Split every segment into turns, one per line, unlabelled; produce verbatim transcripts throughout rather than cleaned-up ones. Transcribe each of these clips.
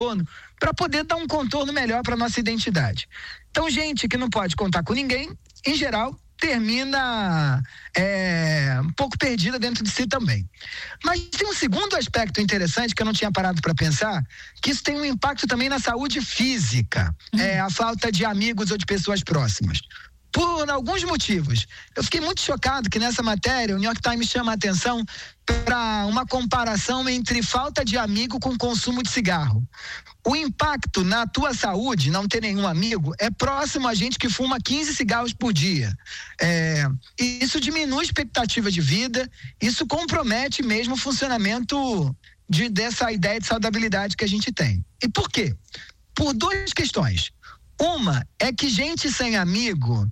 para poder dar um contorno melhor para nossa identidade. Então, gente que não pode contar com ninguém, em geral, termina é, um pouco perdida dentro de si também. Mas tem um segundo aspecto interessante que eu não tinha parado para pensar, que isso tem um impacto também na saúde física, hum. é a falta de amigos ou de pessoas próximas. Por alguns motivos. Eu fiquei muito chocado que nessa matéria o New York Times chama a atenção para uma comparação entre falta de amigo com consumo de cigarro. O impacto na tua saúde, não ter nenhum amigo, é próximo a gente que fuma quinze cigarros por dia. É, e isso diminui a expectativa de vida, isso compromete mesmo o funcionamento de, dessa ideia de saudabilidade que a gente tem. E por quê? Por duas questões. Uma é que gente sem amigo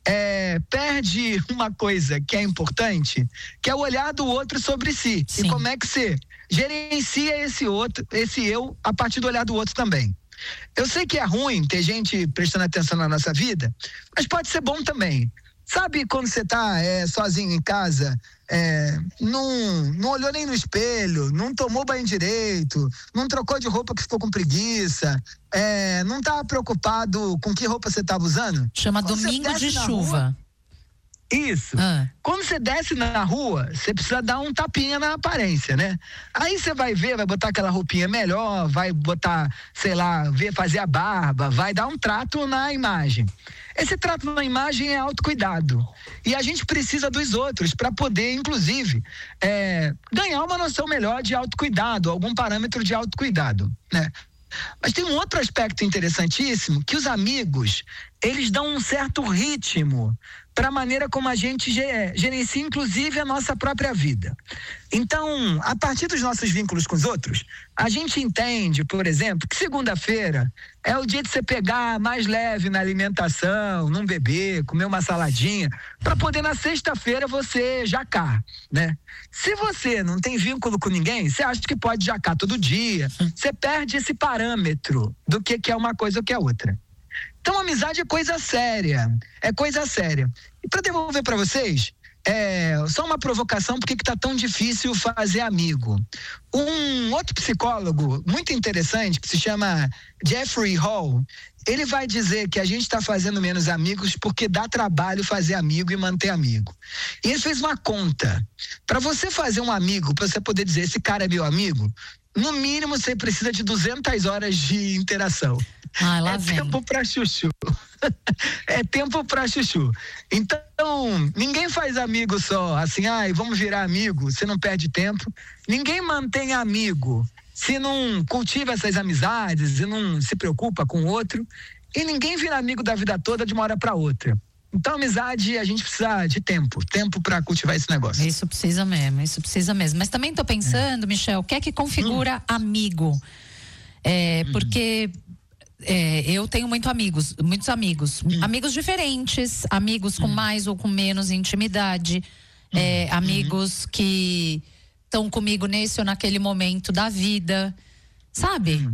é, perde uma coisa que é importante, que é o olhar do outro sobre si. Sim. E como é que você gerencia esse outro, esse eu, a partir do olhar do outro também. Eu sei que é ruim ter gente prestando atenção na nossa vida, mas pode ser bom também. Sabe quando você tá é, sozinho em casa, é, não, não olhou nem no espelho, não tomou banho direito, não trocou de roupa que ficou com preguiça, é, não tá preocupado com que roupa você tava usando?
Chama quando domingo de chuva. Rua,
isso. Ah. Quando você desce na rua, você precisa dar um tapinha na aparência, né? Aí você vai ver, vai botar aquela roupinha melhor, vai botar, sei lá, ver, fazer a barba, vai dar um trato na imagem. Esse trato na imagem é autocuidado. E a gente precisa dos outros para poder, inclusive, é, ganhar uma noção melhor de autocuidado, algum parâmetro de autocuidado, né? Mas tem um outro aspecto interessantíssimo, que os amigos, eles dão um certo ritmo para a maneira como a gente gerencia, inclusive, a nossa própria vida. Então, a partir dos nossos vínculos com os outros, a gente entende, por exemplo, que segunda-feira é o dia de você pegar mais leve na alimentação, não beber, comer uma saladinha, para poder na sexta-feira você jacar, né? Se você não tem vínculo com ninguém, você acha que pode jacar todo dia, você perde esse parâmetro do que, que é uma coisa ou que é outra. Então, amizade é coisa séria, é coisa séria. E para devolver para vocês, é só uma provocação, por que que tá tão difícil fazer amigo? Um outro psicólogo muito interessante, que se chama Jeffrey Hall, ele vai dizer que a gente está fazendo menos amigos porque dá trabalho fazer amigo e manter amigo. E ele fez uma conta. Para você fazer um amigo, para você poder dizer, esse cara é meu amigo, no mínimo você precisa de duzentas horas de interação.
Ah, lá
é
vem.
tempo pra chuchu. É tempo pra chuchu. Então, ninguém faz amigo só, assim, ai, vamos virar amigo, você não perde tempo. Ninguém mantém amigo se não cultiva essas amizades e não se preocupa com o outro. E ninguém vira amigo da vida toda de uma hora pra outra. Então, amizade, a gente precisa de tempo, tempo para cultivar esse negócio.
Isso precisa mesmo, isso precisa mesmo. Mas também tô pensando, é. Michel, o que é que configura hum. amigo? É, hum. Porque é, eu tenho muito amigos, muitos amigos, hum. amigos diferentes, amigos com hum. mais ou com menos intimidade, hum. é, amigos hum. que estão comigo nesse ou naquele momento da vida, sabe?
Hum.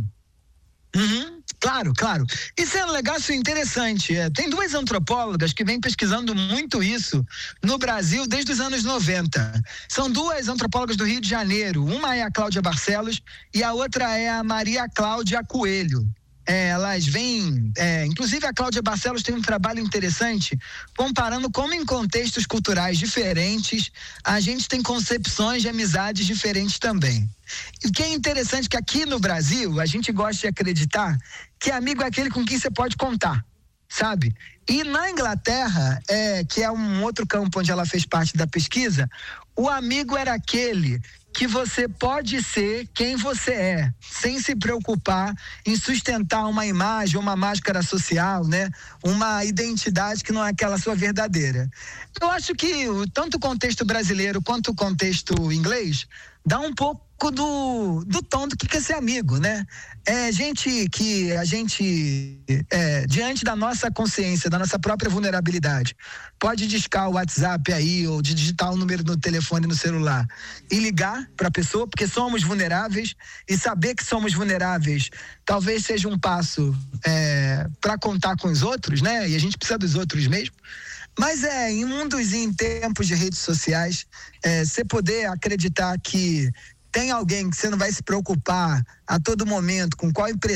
Uhum, claro, claro. Isso é um negócio interessante. É, tem duas antropólogas que vêm pesquisando muito isso no Brasil desde os anos noventa. São duas antropólogas do Rio de Janeiro. Uma é a Cláudia Barcelos e a outra é a Maria Cláudia Coelho. É, elas vêm, é, inclusive a Cláudia Barcelos tem um trabalho interessante comparando como em contextos culturais diferentes a gente tem concepções de amizades diferentes também. E o que é interessante é que aqui no Brasil a gente gosta de acreditar que amigo é aquele com quem você pode contar, sabe? E na Inglaterra, é, que é um outro campo onde ela fez parte da pesquisa, o amigo era aquele que você pode ser quem você é, sem se preocupar em sustentar uma imagem, uma máscara social, né? Uma identidade que não é aquela sua verdadeira. Eu acho que o, tanto o contexto brasileiro quanto o contexto inglês dá um pouco do, do tom do que é ser amigo, né? É gente que a gente, é, diante da nossa consciência, da nossa própria vulnerabilidade, pode discar o WhatsApp aí ou digitar o número no telefone, no celular e ligar para a pessoa, porque somos vulneráveis, e saber que somos vulneráveis talvez seja um passo é, para contar com os outros, né? E a gente precisa dos outros mesmo. Mas é, em mundos e em tempos de redes sociais, é, você poder acreditar que tem alguém que você não vai se preocupar a todo momento com qual empresa